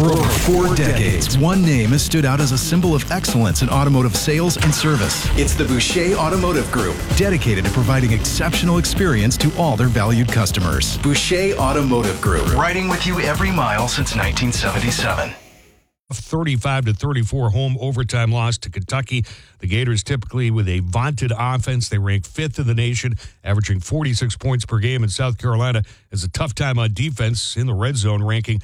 For over 4 decades, one name has stood out as a symbol of excellence in automotive sales and service. It's the Boucher Automotive Group, dedicated to providing exceptional experience to all their valued customers. Boucher Automotive Group, riding with you every mile since 1977. 35-34 home overtime loss to Kentucky. The Gators, typically with a vaunted offense, they rank 5th in the nation, averaging 46 points per game. In South Carolina has a tough time on defense in the red zone, ranking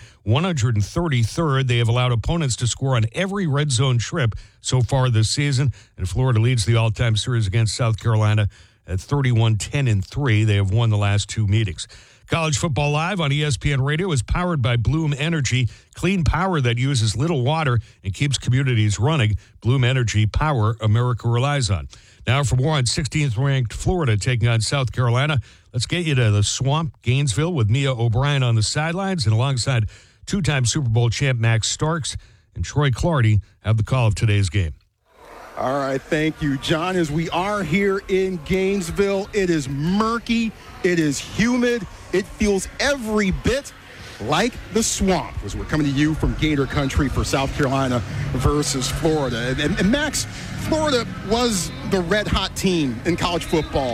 133rd. They have allowed opponents to score on every red zone trip so far this season, and Florida leads the all-time series against South Carolina at 31-10-3. They have won the last 2 meetings. College Football Live on ESPN Radio is powered by Bloom Energy, clean power that uses little water and keeps communities running. Bloom Energy, power America relies on. Now for more on 16th-ranked Florida taking on South Carolina, let's get you to the Swamp, Gainesville, with Mia O'Brien on the sidelines, and alongside two-time Super Bowl champ Max Starks and Troy Clardy have the call of today's game. All right, thank you, John. As we are here in Gainesville, it is murky, it is humid, it feels every bit like the swamp as we're coming to you from Gator Country for South Carolina versus Florida. And Max, Florida was the red-hot team in college football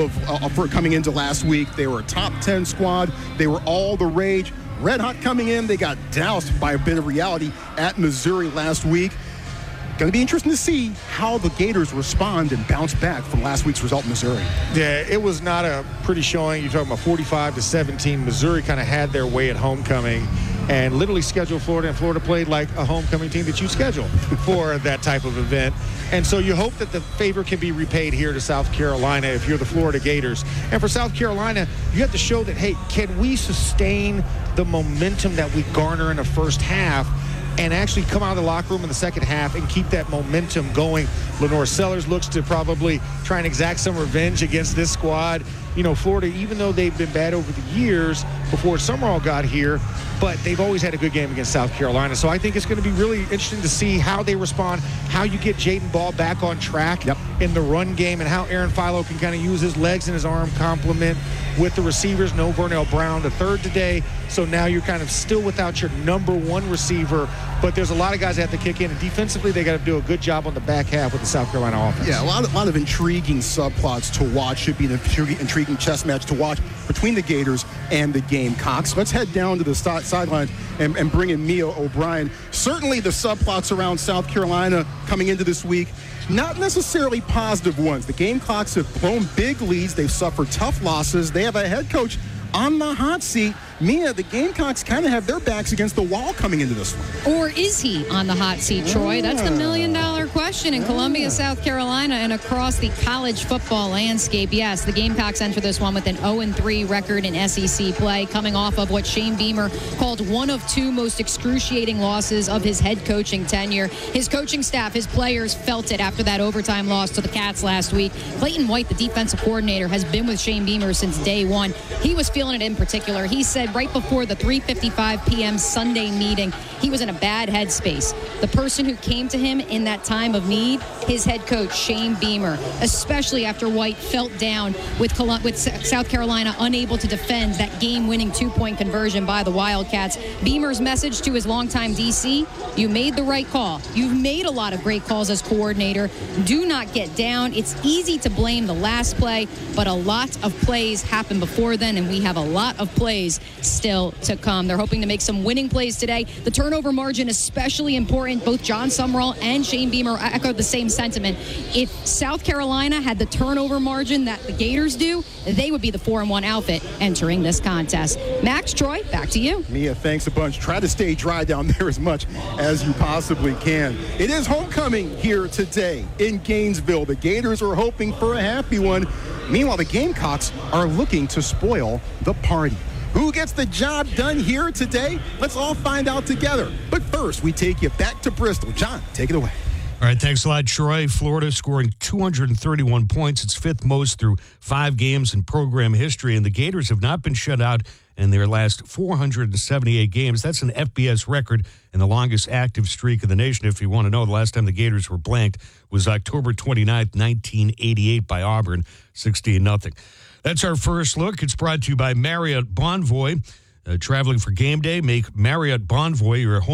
for coming into last week. They were a top 10 squad. They were all the rage. Red hot coming in. They got doused by a bit of reality at Missouri last week. Going to be interesting to see how the Gators respond and bounce back from last week's result in Missouri. Yeah, it was not a pretty showing. You're talking about 45-17. Missouri kind of had their way at homecoming and literally scheduled Florida, and Florida played like a homecoming team that you schedule for that type of event. And so you hope that the favor can be repaid here to South Carolina if you're the Florida Gators. And for South Carolina, you have to show that, hey, can we sustain the momentum that we garner in the first half and actually come out of the locker room in the second half and keep that momentum going. Lenore Sellers looks to probably try and exact some revenge against this squad. You know, Florida, even though they've been bad over the years before Summerall got here, but they've always had a good game against South Carolina. So I think it's going to be really interesting to see how they respond, how you get Jaden Ball back on track in the run game, and how Aaron Philo can kind of use his legs and his arm complement with the receivers. No Vernell Brown, the third today. So now you're kind of still without your number one receiver, but there's a lot of guys that have to kick in, and defensively they got to do a good job on the back half with the South Carolina offense. Yeah, a lot of intriguing subplots to watch. Should be an intriguing chess match to watch between the Gators and the Gamecocks. Let's head down to the sideline and bring in Mia O'Brien. Certainly the subplots around South Carolina coming into this week, not necessarily positive ones. The Gamecocks have blown big leads. They've suffered tough losses. They have a head coach on the hot seat. Mia, the Gamecocks kind of have their backs against the wall coming into this one. Or is he on the hot seat, Troy? That's the million-dollar question in Columbia, South Carolina, and across the college football landscape. Yes, the Gamecocks enter this one with an 0-3 record in SEC play, coming off of what Shane Beamer called one of 2 most excruciating losses of his head coaching tenure. His coaching staff, his players felt it after that overtime loss to the Cats last week. Clayton White, the defensive coordinator, has been with Shane Beamer since day one. He was feeling it in particular. He said right before the 3:55 p.m. Sunday meeting, he was in a bad headspace. The person who came to him in that time of need, his head coach, Shane Beamer, especially after White felt down with South Carolina unable to defend that game-winning 2-point conversion by the Wildcats. Beamer's message to his longtime DC, you made the right call. You've made a lot of great calls as coordinator. Do not get down. It's easy to blame the last play, but a lot of plays happened before then, and we have a lot of plays still to come. They're hoping to make some winning plays today. The turnover margin especially important. Both John Summerall and Shane Beamer echoed the same sentiment. If South Carolina had the turnover margin that the Gators do, they would be the 4-1 outfit entering this contest. Max, Troy, back to you. Mia, thanks a bunch. Try to stay dry down there as much as you possibly can. It is homecoming here today in Gainesville. The Gators are hoping for a happy one. Meanwhile, the Gamecocks are looking to spoil the party. Who gets the job done here today? Let's all find out together. But first, we take you back to Bristol. John, take it away. All right, thanks a lot, Troy. Florida scoring 231 points. It's 5th most through 5 games in program history, and the Gators have not been shut out in their last 478 games. That's an FBS record and the longest active streak in the nation. If you want to know, the last time the Gators were blanked was October 29th, 1988 by Auburn, 16-0. That's our first look. It's brought to you by Marriott Bonvoy. Traveling for game day, make Marriott Bonvoy your home